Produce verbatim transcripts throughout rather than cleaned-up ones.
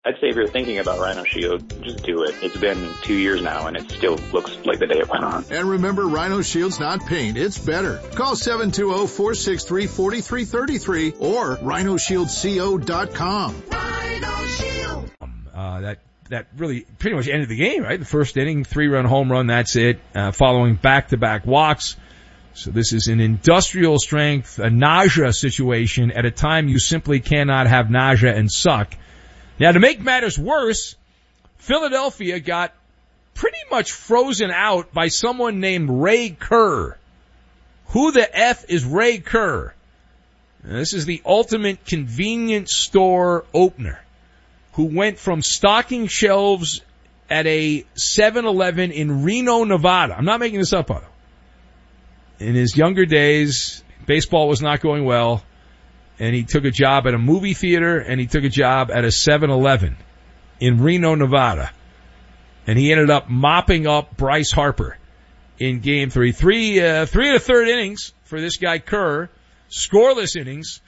I'd say if you're thinking about Rhino Shield, just do it. It's been two years now, and it still looks like the day it went on. And remember, Rhino Shield's not paint, it's better. Call seven two zero, four six three, four three three three or rhino shield co dot com. Rhino Shield. Uh, that that really pretty much ended the game, right? The first inning, three-run home run, that's it, uh, following back-to-back walks. So this is an industrial strength, a nausea situation at a time you simply cannot have nausea and suck. Now, to make matters worse, Philadelphia got pretty much frozen out by someone named Ray Kerr. Who the F is Ray Kerr? Now, this is the ultimate convenience store opener who went from stocking shelves at a seven eleven in Reno, Nevada. I'm not making this up, by the way. In his younger days, baseball was not going well. And he took a job at a movie theater, and he took a job at a seven eleven in Reno, Nevada. And he ended up mopping up Bryce Harper in game three. Three, uh, three and a third innings for this guy Kerr. Scoreless innings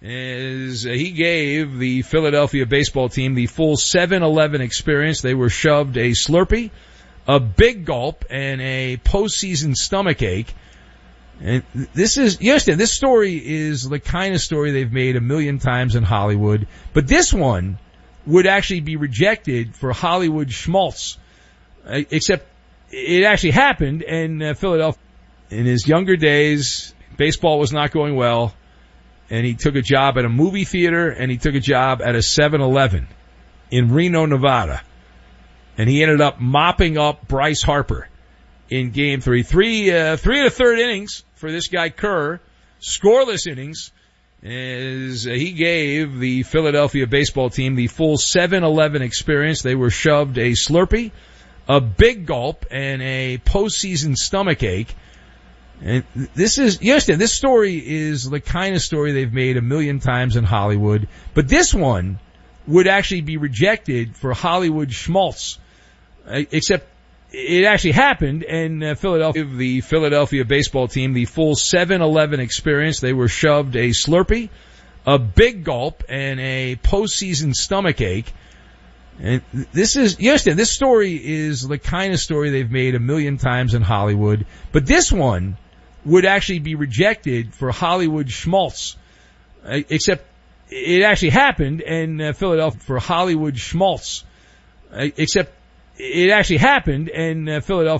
as he gave the Philadelphia baseball team the full seven eleven experience. They were shoved a Slurpee, a big gulp, and a postseason stomach ache. And this is, you understand, this story is the kind of story they've made a million times in Hollywood, but this one would actually be rejected for Hollywood schmaltz, uh, except it actually happened in uh, Philadelphia. In his younger days, baseball was not going well, and he took a job at a movie theater, and he took a job at a seven eleven in Reno, Nevada. And he ended up mopping up Bryce Harper in game three. Three, uh, three and a third innings for this guy Kerr. Scoreless innings as he gave the Philadelphia baseball team the full seven eleven experience. They were shoved a Slurpee, a big gulp, and a postseason stomach ache. And this is, you understand, this story is the kind of story they've made a million times in Hollywood, but this one would actually be rejected for Hollywood schmaltz, uh, except it actually happened in uh, Philadelphia. The Philadelphia baseball team the full seven eleven experience. They were shoved a Slurpee, a big gulp, and a postseason stomach ache. And this is, you understand, this story is the kind of story they've made a million times in Hollywood, but this one would actually be rejected for Hollywood schmaltz, uh, except it actually happened in uh, Philadelphia for Hollywood schmaltz, uh, except it actually happened in uh, Philadelphia.